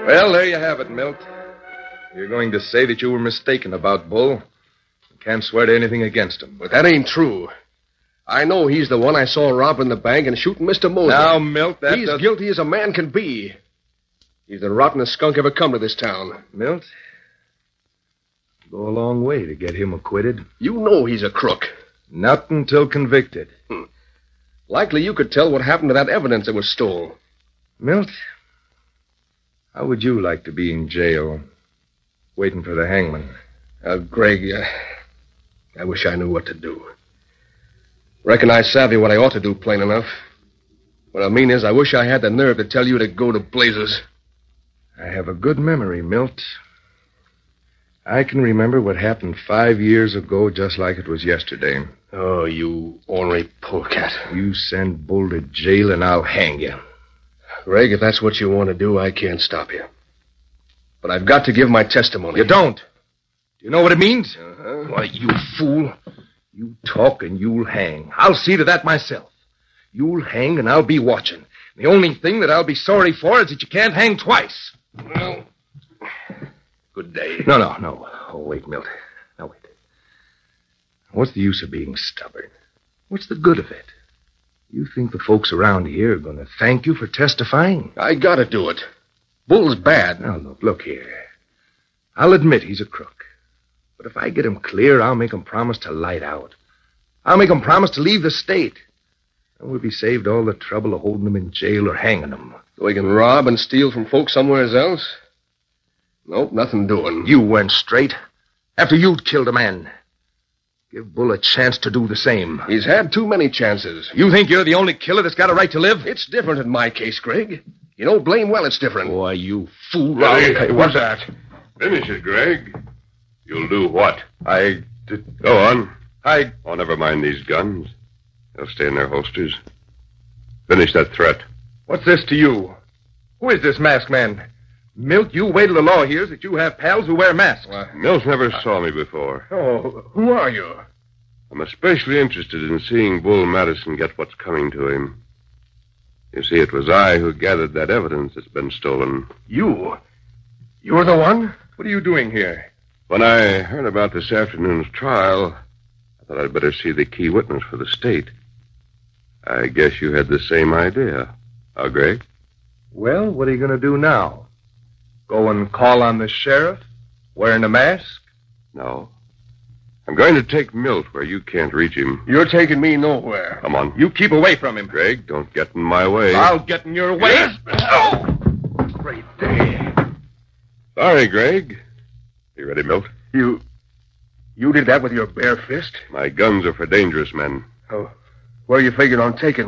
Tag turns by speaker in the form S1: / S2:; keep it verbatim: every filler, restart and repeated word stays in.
S1: Well, there you have it, Milt. You're going to say that you were mistaken about Bull. You can't swear to anything against him.
S2: But that ain't true. I know he's the one I saw robbing the bank and shooting Mister Moser.
S1: Now, Milt, that
S2: He's
S1: does...
S2: guilty as a man can be. He's the rottenest skunk ever come to this town.
S1: Milt, go a long way to get him acquitted.
S2: You know he's a crook.
S1: Not until convicted.
S2: Hmm. Likely you could tell what happened to that evidence that was stole.
S1: Milt, how would you like to be in jail, waiting for the hangman?
S2: Uh, Greg, uh, I wish I knew what to do. Reckon I savvy what I ought to do, plain enough. What I mean is, I wish I had the nerve to tell you to go to blazes.
S1: I have a good memory, Milt. I can remember what happened five years ago just like it was yesterday.
S2: Oh, you ornery polecat.
S1: You send Bull to jail and I'll hang you.
S2: Greg, if that's what you want to do, I can't stop you. But I've got to give my testimony.
S1: You don't. Do you know what it means?
S2: Uh-huh.
S1: Why, you fool. You talk and you'll hang. I'll see to that myself. You'll hang and I'll be watching. The only thing that I'll be sorry for is that you can't hang twice.
S2: Well, good day.
S1: No, no, no. Oh, wait, Milt. Now, wait. What's the use of being stubborn? What's the good of it? You think the folks around here are going to thank you for testifying?
S2: I gotta do it. Bull's bad.
S1: Now, look, look here. I'll admit he's a crook. But if I get him clear, I'll make him promise to light out. I'll make him promise to leave the state. And we'll be saved all the trouble of holding him in jail or hanging him.
S2: So he can rob and steal from folks somewhere else? Nope, nothing doing.
S1: You went straight. After you'd killed a man. Give Bull a chance to do the same.
S2: He's had too many chances.
S1: You think you're the only killer that's got a right to live?
S2: It's different in my case, Greg. You know, blame well it's different.
S1: Why, you fool.
S3: Hey,
S1: Hey,
S3: what's that? Finish it, Greg. You'll do what?
S1: I did...
S3: Go on.
S1: I...
S3: Oh, never mind these guns. They'll stay in their holsters. Finish that threat.
S1: What's this to you? Who is this masked man? Milt, you wait till the law hears that you have pals who wear masks.
S2: Why,
S3: Mills never saw me before.
S1: Oh, who are you?
S3: I'm especially interested in seeing Bull Madison get what's coming to him. You see, it was I who gathered that evidence that's been stolen.
S1: You? You're the one? What are you doing here?
S3: When I heard about this afternoon's trial, I thought I'd better see the key witness for the state. I guess you had the same idea. Huh, Greg?
S1: Well, what are you going to do now? Go and call on the sheriff? Wearing a mask?
S3: No. I'm going to take Milt where you can't reach him.
S2: you're taking me nowhere.
S3: Come on.
S1: You keep away from him.
S3: Greg, don't get in my way.
S1: I'll get in your way.
S3: Yes.
S1: Oh! Great day.
S3: Sorry, Greg. You ready, Milt?
S2: You... You did that with your bare fist?
S3: My guns are for dangerous men.
S2: Oh, where are you figuring on taking